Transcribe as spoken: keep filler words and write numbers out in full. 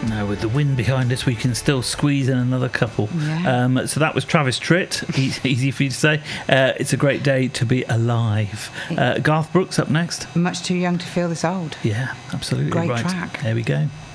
No, with the wind behind us, we can still squeeze in another couple. Yeah. Um, so that was Travis Tritt. Easy for you to say. Uh, it's a great day to be alive. Uh, Garth Brooks up next. Much too young to feel this old. Yeah, absolutely Great right. track. There we go.